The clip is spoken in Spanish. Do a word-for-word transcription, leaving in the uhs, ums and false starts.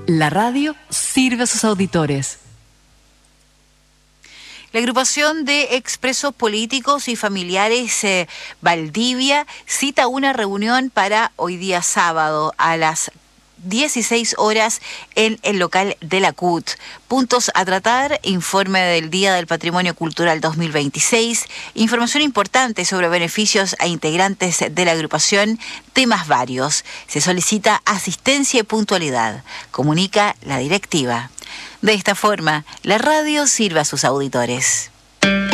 La radio sirve a sus auditores. La agrupación de expresos políticos y familiares eh, Valdivia cita una reunión para hoy día sábado a las dieciséis horas en el local de la C U T. Puntos a tratar: informe del Día del Patrimonio Cultural dos mil veintiséis, información importante sobre beneficios a integrantes de la agrupación, temas varios. Se solicita asistencia y puntualidad, comunica la directiva. De esta forma, la radio sirve a sus auditores.